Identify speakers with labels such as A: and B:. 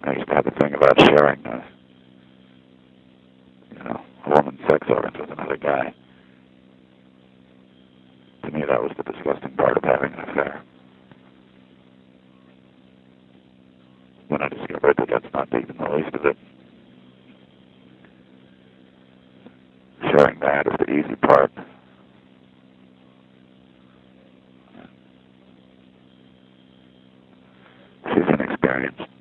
A: I used to have a thing about sharing, a woman's sex organs with another guy. To me, that was the disgusting part of having an affair. When I discovered that that's not even the least of it. Sharing that is the easy part. She's inexperienced.